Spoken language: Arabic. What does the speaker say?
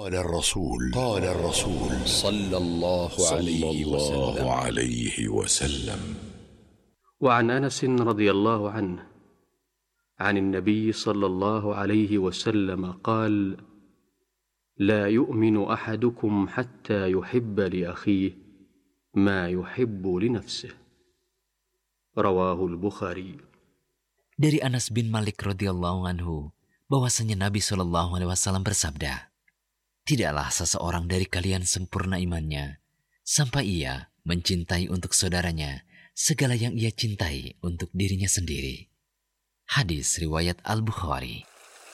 قال الرسول صلى الله عليه وسلم. وعن أنس رضي الله عنه عن النبي صلى الله عليه وسلم قال: لا يؤمن أحدكم حتى يحب لأخيه ما يحب لنفسه. رواه البخاري. Dari Anas bin Malik radhiyallahu anhu bahwasanya Nabi Shallallahu alaihi wasallam bersabda, tidaklah seseorang dari kalian sempurna imannya sampai ia mencintai untuk saudaranya segala yang ia cintai untuk dirinya sendiri. Hadis riwayat Al-Bukhari.